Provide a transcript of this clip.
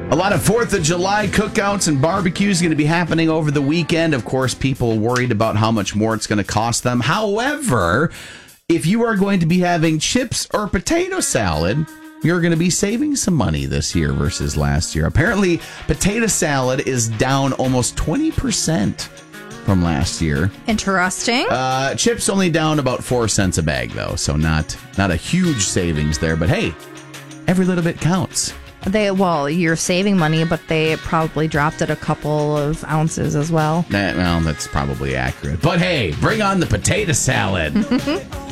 A lot of 4th of July cookouts and barbecues going to be happening over the weekend. Of course, people worried about how much more it's going to cost them. However, if you are going to be having chips or potato salad, you're going to be saving some money this year versus last year. Apparently, potato salad is down almost 20% from last year. Interesting. Chips only down about 4 cents a bag, though, so not a huge savings there. But hey, every little bit counts. You're saving money, but they probably dropped it a couple of ounces as well. Well, that's probably accurate. But hey, bring on the potato salad.